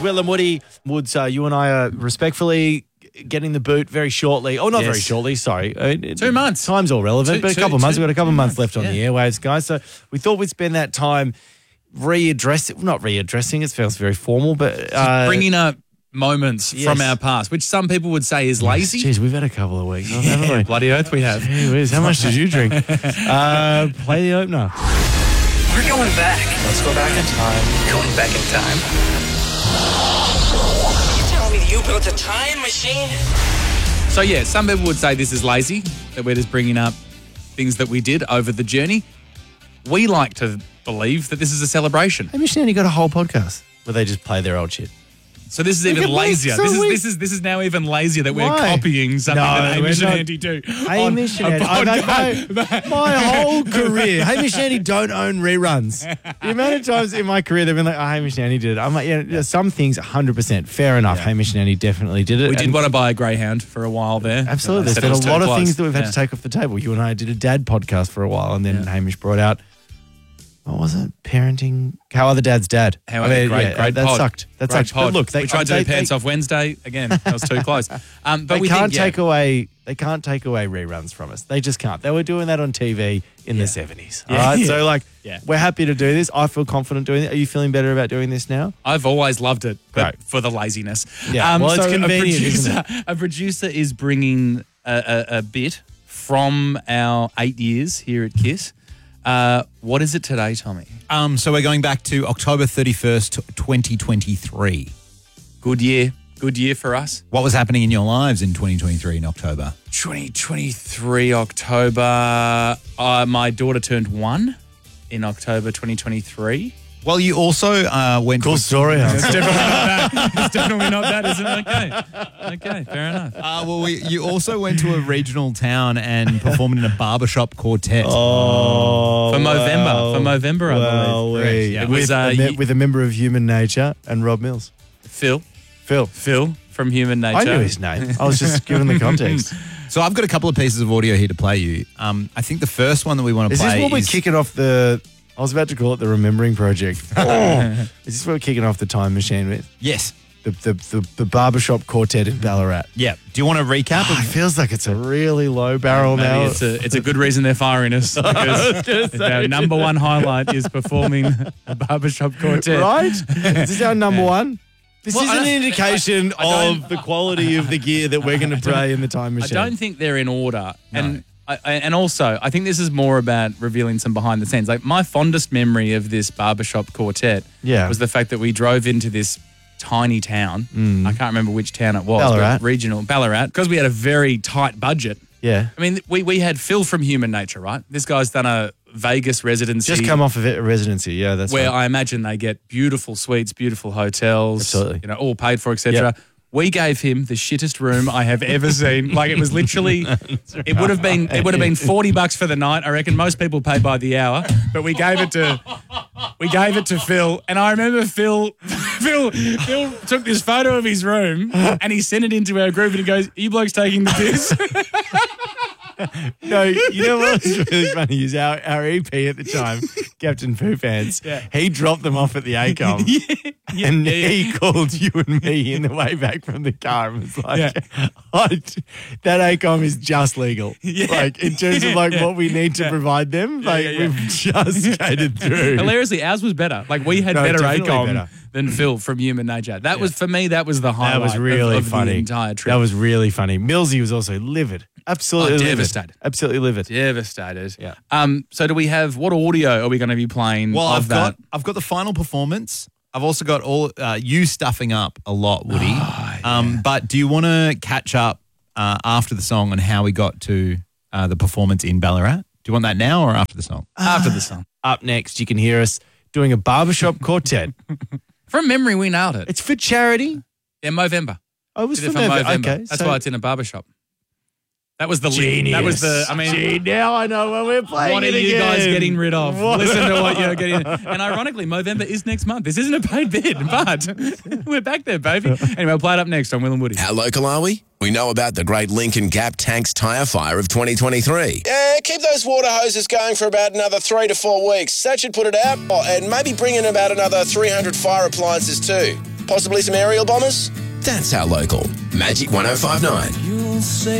Will and Woody. Woods, you and I are respectfully getting the boot very shortly. Oh, not very shortly, sorry. 2 months. Time's all relevant, but a couple of months. We've got a couple of months left on the airwaves, guys. So we thought we'd spend that time not readdressing, it feels very formal, but bringing up moments from our past, which some people would say is lazy. Jeez, we've had a couple of weeks, haven't we? Bloody oath we have. Gee whiz, how much did you drink? Play the opener. We're going back. Let's go back in time. Going back in time. You telling me that you built a time machine? So, yeah, some people would say this is lazy, that we're just bringing up things that we did over the journey. We like to believe that this is a celebration. Hey, Michelle, you got a whole podcast where they just play their old shit. So this is even lazier. This is now even lazier that we're copying something that Hamish and Andy do. Hamish and Andy. My whole career, Hamish and Andy don't own reruns. The amount of times in my career they've been like, Hamish and Andy did it. I'm like, yeah, some things 100% fair enough. Yeah. Hamish and Andy definitely did it. We did want to buy a greyhound for a while there. Absolutely. There's been a lot of things that we've had to take off the table. You and I did a dad podcast for a while, and then Hamish brought out, what was it? Parenting. How Are the Dad's Dad? Great that pod. sucked. That great sucked. Pod. But look, we tried to do Pants Off Wednesday. Again, that was too close. But they can't take away reruns from us. They just can't. They were doing that on TV in the 70s. All right? So, we're happy to do this. I feel confident doing it. Are you feeling better about doing this now? I've always loved it, but for the laziness. Yeah, it's convenient, isn't it? A producer is bringing a bit from our 8 years here at KISS. What is it today, Tommy? So we're going back to October 31st, 2023. Good year. Good year for us. What was happening in your lives in 2023 in October? 2023 October. My daughter turned 1 in October 2023. Well, you also went... Cool story, huh? It's definitely not that. It's definitely not that, is it? Okay, fair enough. You also went to a regional town and performed in a barbershop quartet. Oh, For Movember, I believe. Yeah. It was with a member of Human Nature and Rob Mills. Phil from Human Nature. I knew his name. I was just giving the context. So I've got a couple of pieces of audio here to play you. I think the first one that we want to play is... Is this what we're kicking off the... I was about to call it the Remembering Project. Is this what we're kicking off the time machine with? Yes. The barbershop quartet in Ballarat. Yeah. Do you want to recap? It feels like it's a really low barrel now. It's a good reason they're firing us. Because our number one highlight is performing a barbershop quartet. Right? Is this our number one? This is an indication of the quality of the gear that we're going to play in the time machine. I don't think they're in order. No. And also, I think this is more about revealing some behind the scenes. Like, my fondest memory of this barbershop quartet was the fact that we drove into this tiny town. I can't remember which town it was. Ballarat. Regional Ballarat. Because we had a very tight budget. Yeah. I mean, we had Phil from Human Nature, right? This guy's done a Vegas residency. Just come off of a residency, yeah. That's where right. I imagine they get beautiful suites, beautiful hotels. Absolutely. All paid for, etc. Yep. We gave him the shittest room I have ever seen. Like, it was literally, it would have been $40 for the night. I reckon most people pay by the hour, but we gave it to Phil. And I remember Phil took this photo of his room and he sent it into our group and he goes, "Are you blokes taking the piss?" No, you know what was really funny is our EP at the time, Captain Poo Pants, he dropped them off at the ACOM and he called you and me in the way back from the car and was like, that ACOM is just legal. Like, in terms of like what we need to provide them, like we've just skated through. Hilariously, ours was better. Like, we had better ACOM than Phil from Human Nature. That was, for me, that was the highlight. That was really funny. The entire trip. That was really funny. Millsy was also livid. Absolutely livid. Devastated. Absolutely livid. Devastated. Yeah. So do we have, what audio are we going to be playing of that? I've got the final performance. I've also got all you stuffing up a lot, Woody. But do you want to catch up after the song on how we got to the performance in Ballarat? Do you want that now or after the song? After the song. Up next, you can hear us doing a barbershop quartet. From memory, we nailed it. It's for charity. Yeah, Movember. Oh, it was Did for it Movember. Okay, That's why it's in a barbershop. That was the genius. That was the. I mean, gee, now I know when we're playing. What it are you again. guys getting rid of? Listen to what you're getting. And ironically, Movember is next month. This isn't a paid bid, but we're back there, baby. Anyway, we'll play it up next on Will and Woody. How local are we? We know about the great Lincoln Gap Tanks tyre fire of 2023. Yeah, keep those water hoses going for about another 3 to 4 weeks. That should put it out. Oh, and maybe bring in about another 300 fire appliances too. Possibly some aerial bombers? That's our local. Magic 105.9.